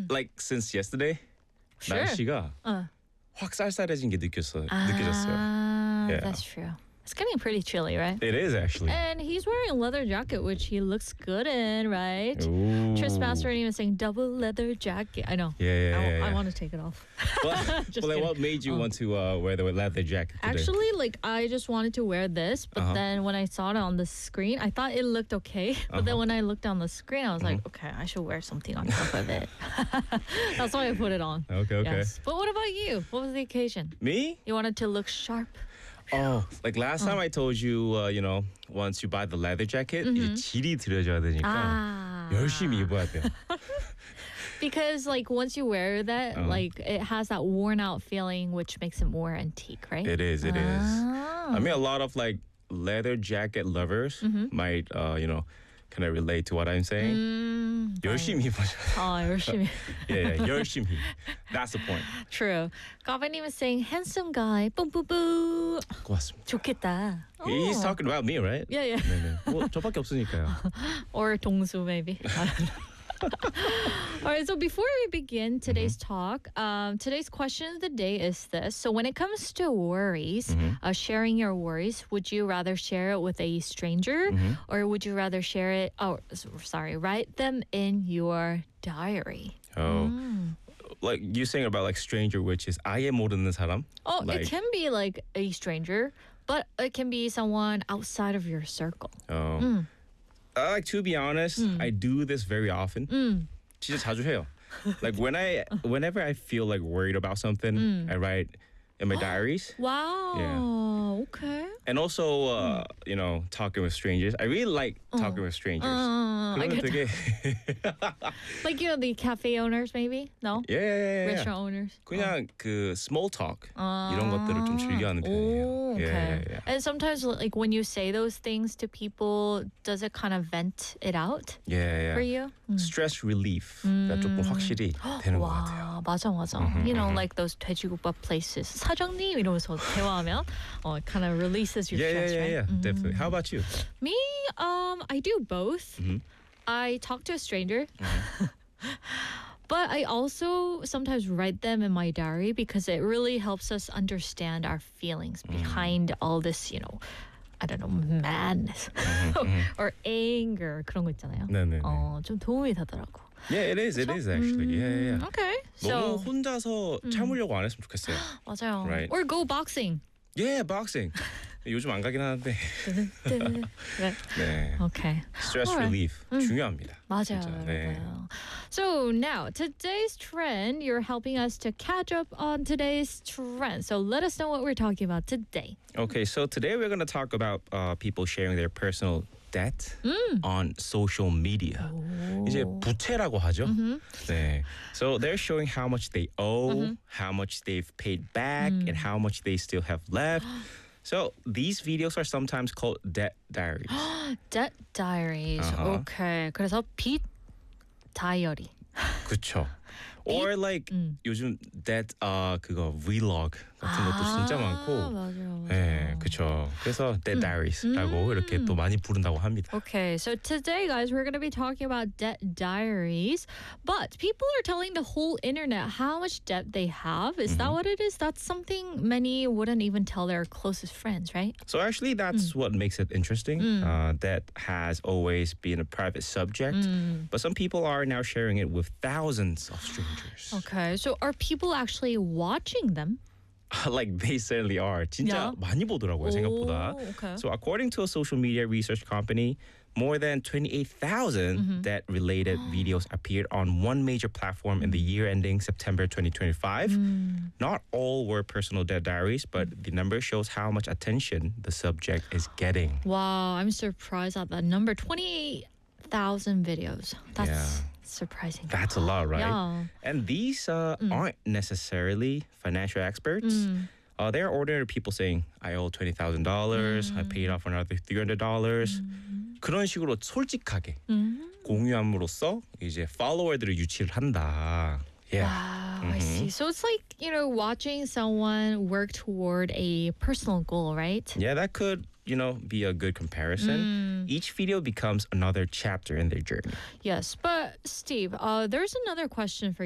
like since yesterday, Sure. 날씨가 확 쌀쌀해진 게 느껴졌어요. Yeah. That's true. It's getting pretty chilly, right? It is actually. And he's wearing a leather jacket, which he looks good in, right? Ooh. Tris Master even saying double leather jacket. I know. Yeah. I want to take it off. Just Well, kidding. what made you want to wear the leather jacket today? Actually, like I just wanted to wear this, but then when I saw it on the screen, I thought it looked okay. But then when I looked on the screen, I was like, okay, I should wear something on top of it. That's why I put it on. Okay. Yes. But what about you? What was the occasion? Me? You wanted to look sharp. Oh, like last time I told you, once you buy the leather jacket, 이제 질이 들여져야 되니까 Ah. 열심히 입어야 돼요. Because like once you wear that, like it has that worn out feeling, which makes it more antique, right? It is. Ah. I mean, a lot of like leather jacket lovers might, kind of relate to what I'm saying. 열심히 입어줘. 열심히. Yeah, 열심히. That's the point. True. Gavin was saying, handsome guy, boo. 고맙습니다. 좋겠다. He's talking about me, right? Yeah. 네네. 뭐 저밖에 없으니까요. Or 동수, maybe. All right, so before we begin today's talk, today's question of the day is this. So when it comes to worries, sharing your worries, would you rather share it with a stranger or would you rather write them in your diary? Oh. Like you saying about like stranger, which is 아예 모르는 사람? Oh, like, it can be like a stranger, but it can be someone outside of your circle. Oh. Like to be honest, I do this very often. 진짜 자주 해요. Like whenever I feel like worried about something, I write in my diaries. Wow. Yeah. Okay. And also, talking with strangers. I really like talking with strangers. I 그러면 get 되게 Like, the cafe owners, maybe? No? yeah. Restaurant owners? 그냥 그 small talk 이런 것들을 좀 즐겨하는 편이에요. Oh, okay. Yeah. And sometimes, like, when you say those things to people, does it kind of vent it out Yeah. for you? Stress relief가 조금 확실히 되는 것 같아요. 와, 맞아. Like those 돼지국밥 places. 사장님 이러면서 대화하면 it kind of releases your stress, right? Yeah, definitely. How about you? Me, I do both. I talk to a stranger. But I also sometimes write them in my diary because it really helps us understand our feelings behind all this, I don't know, madness or anger 그런 거 있잖아요. 네네. 좀 도움이 되더라고. Yeah, it is actually. Yeah. Okay. 너무 So 혼자서 참으려고 안 했으면 좋겠어요. 맞아요. Right. Or go boxing. Yeah, boxing. 요즘 안 가긴 하는데. 네. Okay. Stress Alright. relief 중요합니다. 맞아요. 진짜, 네. So now, today's trend, you're helping us to catch up on today's trend. So let us know what we're talking about today. Okay, so today we're going to talk about people sharing their personal debt on social media. 이제 부채라고 하죠. 네. So they're showing how much they owe, how much they've paid back, and how much they still have left. So these videos are sometimes called debt diaries. Debt diaries. Okay. 그래서 빚 다이어리. 그쵸. Or like 요즘 debt 그거 vlog 같은 것도 진짜 많고. 맞아요. 네, 그쵸. 그래서 debt diaries라고 이렇게 또 많이 부른다고 합니다. Okay, so today, guys, we're going to be talking about debt diaries. But people are telling the whole internet how much debt they have. Is that what it is? That's something many wouldn't even tell their closest friends, right? So actually, that's what makes it interesting. Debt has always been a private subject, but some people are now sharing it with thousands of strangers. Okay, so are people actually watching them? Like they certainly are. 진짜 Yeah. 많이 보더라고요, 생각보다. Okay. So according to a social media research company, more than 28,000 debt-related videos appeared on one major platform in the year ending September 2025. Not all were personal debt diaries, but the number shows how much attention the subject is getting. Wow, I'm surprised at that number. 28,000 videos. That's Yeah. surprising. That's a lot, right? Yeah. And these aren't necessarily financial experts. They're ordinary people saying, I owe $20,000, I paid off another $300. 그런 식으로 솔직하게 공유함으로써 이제 follower들을 유치를 한다. Yeah. Wow, I see. So it's like, watching someone work toward a personal goal, right? Yeah, that could, be a good comparison. Each video becomes another chapter in their journey. Yes, but Steve, there's another question for